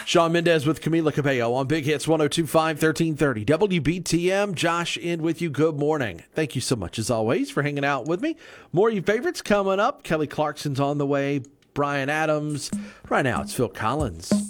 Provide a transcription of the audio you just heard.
Sean Mendez with Camila Cabello on Big Hits 102.5, 1330. WBTM, Josh in with you. Good morning. Thank you so much, as always, for hanging out with me. More of your favorites coming up. Kelly Clarkson's on the way. Brian Adams. Right now, it's Phil Collins.